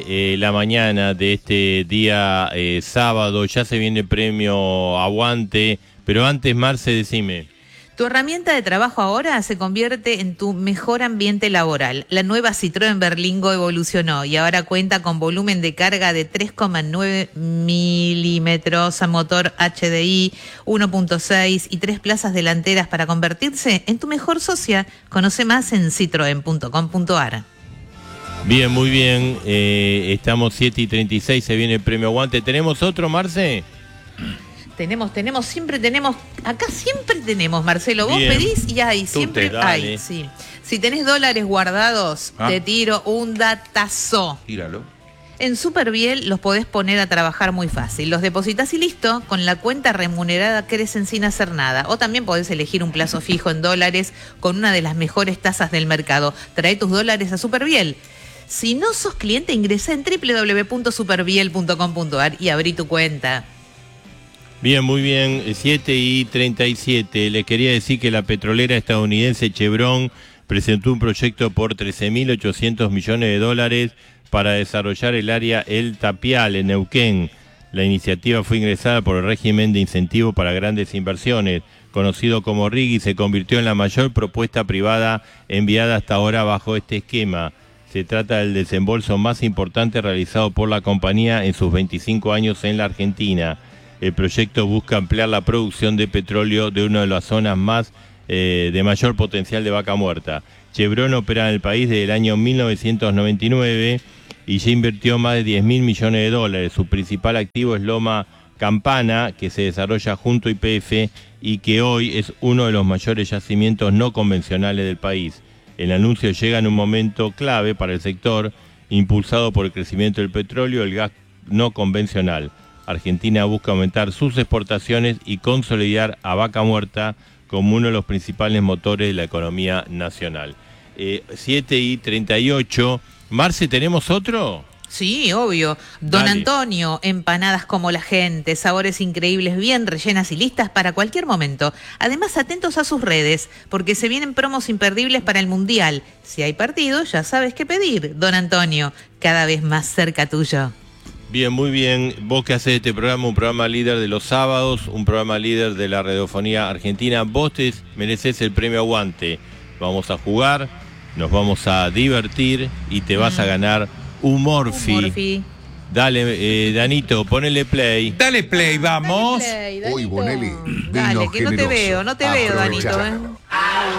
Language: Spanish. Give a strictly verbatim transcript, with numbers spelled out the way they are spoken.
Eh, la mañana de este día eh, sábado, ya se viene el premio Aguante, pero antes, Marce, decime. Tu herramienta de trabajo ahora se convierte en tu mejor ambiente laboral. La nueva Citroën Berlingo evolucionó y ahora cuenta con volumen de carga de tres coma nueve milímetros, a motor H D I uno punto seis y tres plazas delanteras para convertirse en tu mejor socia. Conoce más en citroen punto com punto ar. Bien, muy bien. Eh, estamos siete y treinta y seis, se viene el premio Aguante. ¿Tenemos otro, Marce? Tenemos, tenemos, siempre tenemos, acá siempre tenemos, Marcelo, vos Bien. pedís y hay, siempre te, dale. hay, sí. Si tenés dólares guardados, ¿Ah? te tiro un datazo. Tíralo. En Superviel los podés poner a trabajar muy fácil. Los depositas y listo, con la cuenta remunerada crecen sin hacer nada. O también podés elegir un plazo fijo en dólares con una de las mejores tasas del mercado. Trae tus dólares a Superviel. Si no sos cliente, ingresa en doble u doble u doble u punto superviel punto com punto ar y abrí tu cuenta. Bien, muy bien, siete y treinta y siete. Les quería decir que la petrolera estadounidense Chevron presentó un proyecto por trece mil ochocientos millones de dólares para desarrollar el área El Tapial en Neuquén. La iniciativa fue ingresada por el régimen de incentivo para grandes inversiones, conocido como R I G, y se convirtió en la mayor propuesta privada enviada hasta ahora bajo este esquema. Se trata del desembolso más importante realizado por la compañía en sus veinticinco años en la Argentina. El proyecto busca ampliar la producción de petróleo de una de las zonas más eh, de mayor potencial de vaca muerta. Chevron opera en el país desde el año mil novecientos noventa y nueve y ya invirtió más de diez mil millones de dólares. Su principal activo es Loma Campana, que se desarrolla junto a Y P F y que hoy es uno de los mayores yacimientos no convencionales del país. El anuncio llega en un momento clave para el sector, impulsado por el crecimiento del petróleo y el gas no convencional. Argentina busca aumentar sus exportaciones y consolidar a Vaca Muerta como uno de los principales motores de la economía nacional. Eh, siete y treinta y ocho. Marce, ¿tenemos otro? Sí, obvio. Don Dale. Antonio, empanadas como la gente, sabores increíbles, bien rellenas y listas para cualquier momento. Además, atentos a sus redes, porque se vienen promos imperdibles para el Mundial. Si hay partido, ya sabes qué pedir. Don Antonio, cada vez más cerca tuyo. Bien, muy bien. Vos que haces este programa, un programa líder de los sábados, un programa líder de la radiofonía argentina, vos te merecés el premio Aguante. Vamos a jugar, nos vamos a divertir y te vas a ganar un Morphy. Un Morphy. Dale, eh, Danito, ponele play. Dale play, vamos. Dale play, Uy, Danito. Bonelli, Dale, vino que no te generoso. veo, no te veo, Aprovecha. Danito, ¿eh?